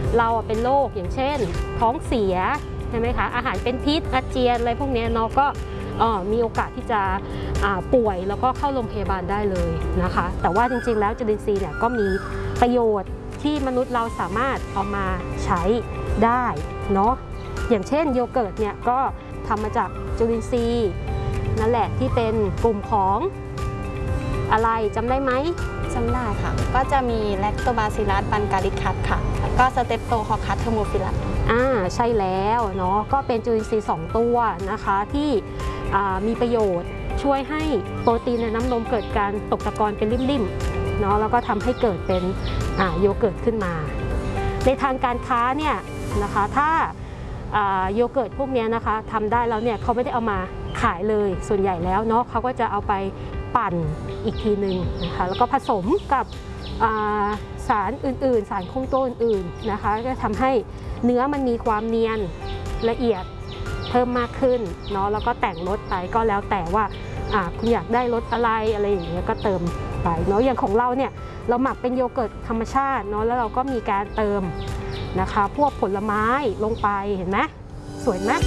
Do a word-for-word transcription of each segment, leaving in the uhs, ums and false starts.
เราเป็นโรคอย่างเช่นท้องเสียใช่ไหมคะอาหารเป็นพิษอาเจียนอะไรพวกนี้เนาะก็มีโอกาสที่จะป่วยแล้วก็เข้าโรงพยาบาลได้เลยนะคะแต่ว่าจริงๆแล้วจุลินทรีย์เนี่ยก็มีประโยชน์ที่มนุษย์เราสามารถเอามาใช้ได้เนาะอย่างเช่นโยเกิร์ตเนี่ยก็ทำมาจากจุลินทรีย์นั่นแหละที่เป็นกลุ่มของอะไรจำได้ไหมจำได้ค่ะก็จะมีแลคโตบาซิลลัสบันการิคัสค่ะแล้วก็สเตปโตคอคัสเทอร์โมฟิลัสอ่าใช่แล้วเนาะก็เป็นจุลินทรีย์สองตัวนะคะที่มีประโยชน์ช่วยให้โปรตีนในน้ำนมเกิดการตกตะกอนเป็นริ่มๆเนาะแล้วก็ทำให้เกิดเป็นโยเกิร์ตขึ้นมาในทางการค้าเนี่ยนะคะถ้าโยเกิร์ตพวกนี้นะคะทำได้แล้วเนี่ยเขาไม่ได้เอามาขายเลยส่วนใหญ่แล้วเนาะเขาก็จะเอาไปปั่นอีกทีหนึ่งนะคะแล้วก็ผสมกับสารอื่นๆสารคงตัวอื่นๆนะคะก็ทำให้เนื้อมันมีความเนียนละเอียดเพิ่มมากขึ้นเนาะแล้วก็แต่งรสไปก็แล้วแต่ว่าคุณอยากได้รสอะไรอะไรอย่างเงี้ยก็เติมไปเนาะอย่างของเราเนี่ยเราหมักเป็นโยเกิร์ตธรรมชาติเนาะแล้วเราก็มีการเติมนะคะพวกผลไม้ลงไปเห็นไหมสวยไหม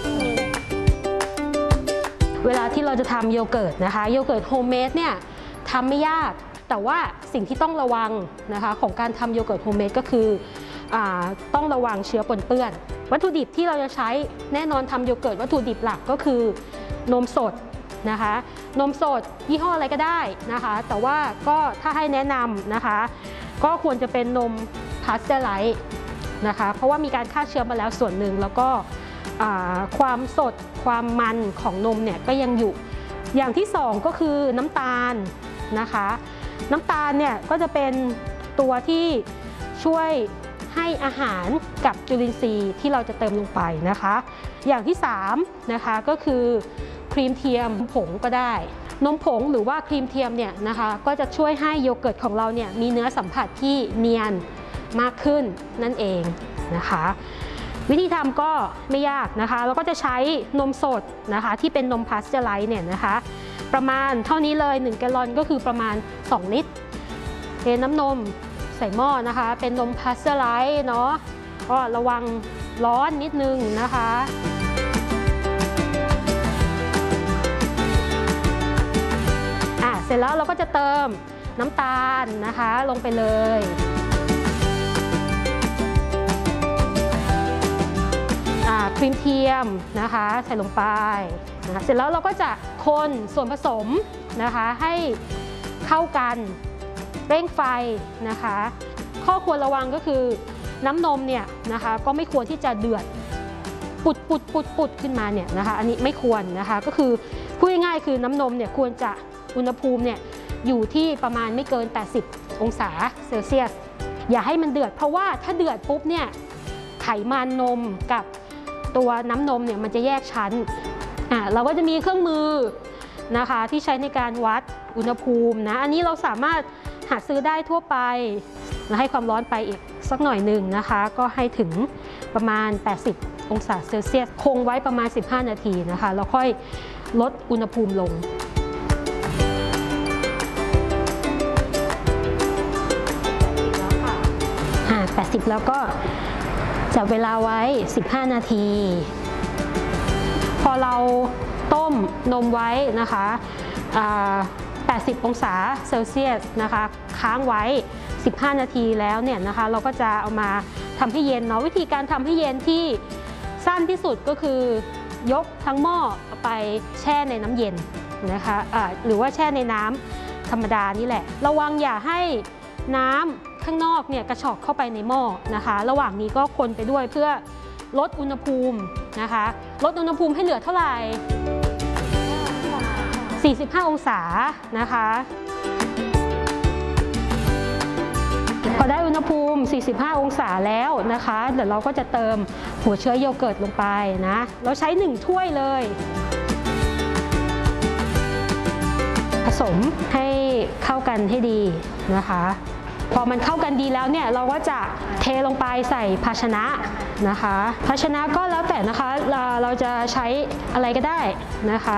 เวลาที่เราจะทำโยเกิร์ตนะคะโยเกิร์ตโฮมเมดเนี่ยทำไม่ยากแต่ว่าสิ่งที่ต้องระวังนะคะของการทำโยเกิร์ตโฮมเมดก็คือต้องระวังเชื้อปนเปื้อนวัตถุดิบที่เราจะใช้แน่นอนทำโยเกิร์ตวัตถุดิบหลักก็คือนมสดนะคะนมสดยี่ห้ออะไรก็ได้นะคะแต่ว่าก็ถ้าให้แนะนำนะคะก็ควรจะเป็นนมพาสเจอร์ไลซ์นะคะเพราะว่ามีการฆ่าเชื้อมาแล้วส่วนหนึ่งแล้วก็ความสดความมันของนมเนี่ยก็ยังอยู่อย่างที่สองก็คือน้ำตาลนะคะน้ำตาลเนี่ยก็จะเป็นตัวที่ช่วยให้อาหารกับจุลินทรีย์ที่เราจะเติมลงไปนะคะอย่างที่สามนะคะก็คือครีมเทียมผงก็ได้นมผงหรือว่าครีมเทียมเนี่ยนะคะก็จะช่วยให้โยเกิร์ตของเราเนี่ยมีเนื้อสัมผัสที่เนียนมากขึ้นนั่นเองนะคะวิธีทำก็ไม่ยากนะคะเราก็จะใช้นมสดนะคะที่เป็นนมพาสเจอร์ไลซ์เนี่ยนะคะประมาณเท่านี้เลยหนึ่งแกลลอนก็คือประมาณสองลิตรเทน้ำนมใส่หม้อนะคะเป็นนมพาสเจอร์ไลซ์เนาะก็ระวังร้อนนิดนึงนะคะอ่ะเสร็จแล้วเราก็จะเติมน้ำตาลนะคะลงไปเลยครีมเทียมนะคะใส่ลงไปนะคะเสร็จแล้วเราก็จะคนส่วนผสมนะคะให้เข้ากันเร่งไฟนะคะข้อควรระวังก็คือน้ำนมเนี่ยนะคะก็ไม่ควรที่จะเดือดปุดปุดปุดปุดขึ้นมาเนี่ยนะคะอันนี้ไม่ควรนะคะก็คือพูดง่ายๆคือน้ำนมเนี่ยควรจะอุณหภูมิเนี่ยอยู่ที่ประมาณไม่เกินแปดสิบองศาเซลเซียสอย่าให้มันเดือดเพราะว่าถ้าเดือดปุ๊บเนี่ยไขมันนมกับตัวน้ำนมเนี่ยมันจะแยกชั้นอ่ะเราก็จะมีเครื่องมือนะคะที่ใช้ในการวัดอุณหภูมินะอันนี้เราสามารถหาซื้อได้ทั่วไปแล้วให้ความร้อนไปอีกสักหน่อยหนึ่งนะคะก็ให้ถึงประมาณแปดสิบองศาเซลเซียสคงไว้ประมาณสิบห้านาทีนะคะแล้วค่อยลดอุณหภูมิลงอ่ะแปดสิบแล้วก็จับเวลาไว้สิบห้านาทีพอเราต้มนมไว้นะคะแปดสิบองศาเซลเซียสนะคะค้างไว้สิบห้านาทีแล้วเนี่ยนะคะเราก็จะเอามาทำให้เย็นเนาะวิธีการทำให้เย็นที่สั้นที่สุดก็คือยกทั้งหม้อไปแช่ในน้ำเย็นนะคะะหรือว่าแช่ในน้ำธรรมดานี่แหละระวังอย่าให้น้ำข้างนอกเนี่ยกระชอกเข้าไปในหม้อนะคะระหว่างนี้ก็คนไปด้วยเพื่อลดอุณหภูมินะคะลดอุณหภูมิให้เหลือเท่าไหร่สี่สิบห้าองศานะคะพอได้อุณหภูมิสี่สิบห้าองศาแล้วนะคะเดี๋ยวเราก็จะเติมหัวเชื้อโยเกิร์ตลงไปนะเราใช้หนึ่งถ้วยเลยผสมให้เข้ากันให้ดีนะคะพอมันเข้ากันดีแล้วเนี่ยเราก็จะเทลงไปใส่ภาชนะนะคะภาชนะก็แล้วแต่นะคะเราเราจะใช้อะไรก็ได้นะคะ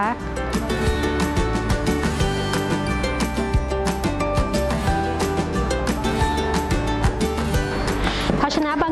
ภาชนะบาง